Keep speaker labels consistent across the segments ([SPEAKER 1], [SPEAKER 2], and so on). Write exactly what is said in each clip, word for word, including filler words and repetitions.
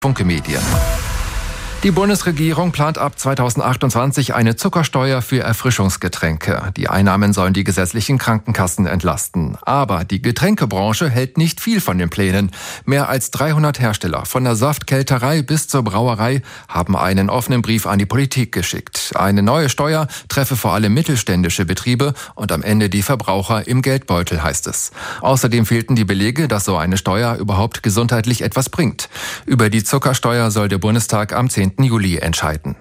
[SPEAKER 1] Funke Medien. Die Bundesregierung plant ab zweitausendachtundzwanzig eine Zuckersteuer für Erfrischungsgetränke. Die Einnahmen sollen die gesetzlichen Krankenkassen entlasten. Aber die Getränkebranche hält nicht viel von den Plänen. Mehr als dreihundert Hersteller, von der Saftkälterei bis zur Brauerei, haben einen offenen Brief an die Politik geschickt. Eine neue Steuer treffe vor allem mittelständische Betriebe und am Ende die Verbraucher im Geldbeutel, heißt es. Außerdem fehlten die Belege, dass so eine Steuer überhaupt gesundheitlich etwas bringt. Über die Zuckersteuer soll der Bundestag am zehnten Juli entscheiden.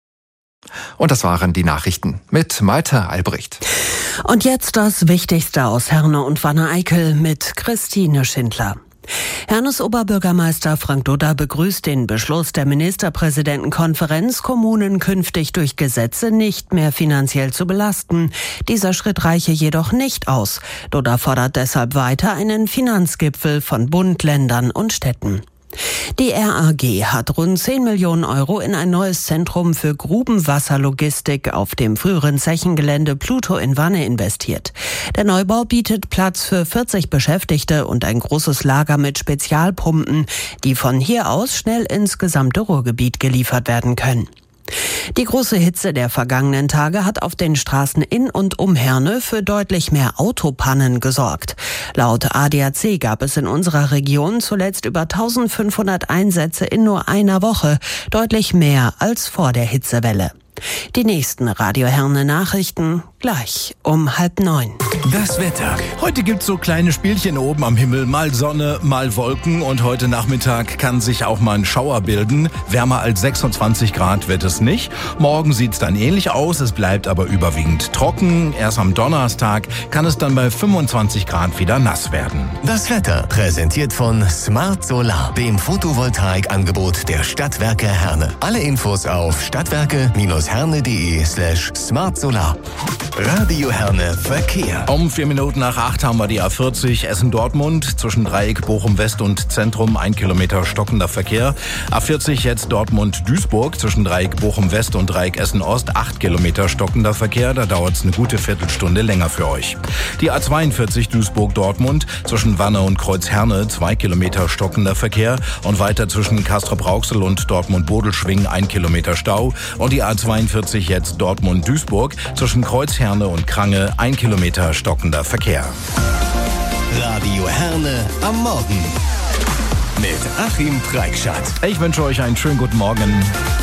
[SPEAKER 1] Und das waren die Nachrichten mit Malte Albrecht.
[SPEAKER 2] Und jetzt das Wichtigste aus Herne und Wanne-Eickel mit Christine Schindler. Hernes Oberbürgermeister Frank Dudda begrüßt den Beschluss der Ministerpräsidentenkonferenz, Kommunen künftig durch Gesetze nicht mehr finanziell zu belasten. Dieser Schritt reiche jedoch nicht aus. Dudda fordert deshalb weiter einen Finanzgipfel von Bund, Ländern und Städten. Die R A G hat rund zehn Millionen Euro in ein neues Zentrum für Grubenwasserlogistik auf dem früheren Zechengelände Pluto in Wanne investiert. Der Neubau bietet Platz für vierzig Beschäftigte und ein großes Lager mit Spezialpumpen, die von hier aus schnell ins gesamte Ruhrgebiet geliefert werden können. Die große Hitze der vergangenen Tage hat auf den Straßen in und um Herne für deutlich mehr Autopannen gesorgt. Laut A D A C gab es in unserer Region zuletzt über eintausendfünfhundert Einsätze in nur einer Woche, deutlich mehr als vor der Hitzewelle. Die nächsten Radio Herne Nachrichten gleich um halb neun.
[SPEAKER 3] Das Wetter. Heute gibt's so kleine Spielchen oben am Himmel. Mal Sonne, mal Wolken. Und heute Nachmittag kann sich auch mal ein Schauer bilden. Wärmer als sechsundzwanzig Grad wird es nicht. Morgen sieht's dann ähnlich aus. Es bleibt aber überwiegend trocken. Erst am Donnerstag kann es dann bei fünfundzwanzig Grad wieder nass werden.
[SPEAKER 4] Das Wetter präsentiert von Smart Solar, dem Photovoltaikangebot der Stadtwerke Herne. Alle Infos auf stadtwerke-herne.de slash smartsolar. Radio Herne Verkehr.
[SPEAKER 3] Um vier Minuten nach acht haben wir die A vierzig Essen-Dortmund zwischen Dreieck Bochum-West und Zentrum, ein Kilometer stockender Verkehr. A vierzig jetzt Dortmund-Duisburg zwischen Dreieck Bochum-West und Dreieck Essen-Ost, acht Kilometer stockender Verkehr. Da dauert es eine gute Viertelstunde länger für euch. Die A zweiundvierzig Duisburg-Dortmund zwischen Wanne und Kreuz-Herne, zwei Kilometer stockender Verkehr. Und weiter zwischen Castrop-Rauxel und Dortmund-Bodelschwing, ein Kilometer Stau. Und die A zweiundvierzig jetzt Dortmund-Duisburg zwischen Kreuz-Herne und Krange, ein Kilometer stockender Verkehr.
[SPEAKER 4] Radio Herne am Morgen mit Achim Preikschat.
[SPEAKER 3] Ich wünsche euch einen schönen guten Morgen.